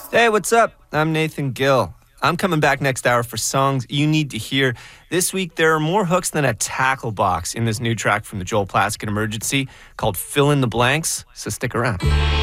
Hey, what's up? I'm Nathan Gill. I'm coming back next hour for songs you need to hear. This week, there are more hooks than a tackle box in this new track from the Joel Plaskett Emergency called Fill in the Blanks, so stick around.